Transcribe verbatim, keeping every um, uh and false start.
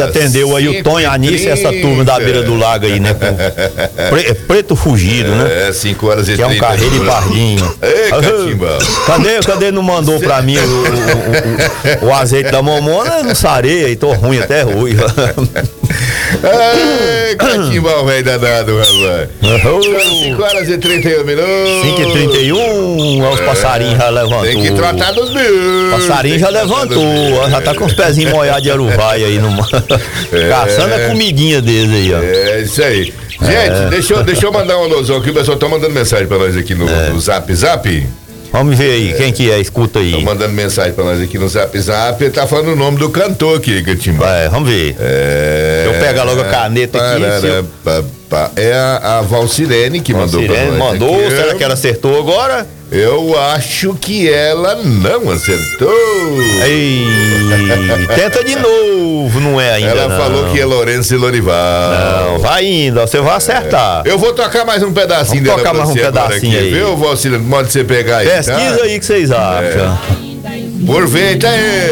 atendeu aí o Tonho Anísio e essa turma da beira do lago aí, né? Com pre, preto fugido, né? É, cinco horas e que trinta. É um carreiro e pardinho. Ei, Catimbão. Cadê, cadê não mandou pra mim o, o, o, o azeite da mamona? Não sarei aí, tô ruim, até ruim. Ei, Catimbão, velho danado, rapaz. cinco horas e trinta e um minutos. cinco e trinta e um, os passarinhos já levantou. Tem que tratar dos meus. Passarinho já levantou, já tá com os pezinhos molhados de aruvai aí no é. Caçando a comidinha deles aí, ó. É, isso aí. Gente, é. deixa, eu, deixa eu mandar um alusão aqui, o pessoal tá mandando mensagem pra nós aqui no, é. no Zap Zap. Vamos ver aí, é. quem que é, escuta aí. Estão mandando mensagem pra nós aqui no Zap Zap, ele tá falando o nome do cantor aqui, Catimbão. É, vamos ver. É... Deixa eu pegar logo a caneta aqui. Parará, pá, pá. É a, a Valcirene que Valcirene mandou pra nós mandou, aqui. Será que ela acertou agora? Eu acho que ela não acertou. Ei, tenta de novo, não é ainda. Ela não. falou que é Lourenço e Lorival. Não, vai indo, você vai acertar. É. Eu vou tocar mais um pedacinho Vamos tocar mais um pedacinho aqui, aí. Viu, Valcirene? Pode você pegar aí. Pesquisa tá? aí que vocês acham. É. Aproveita aí.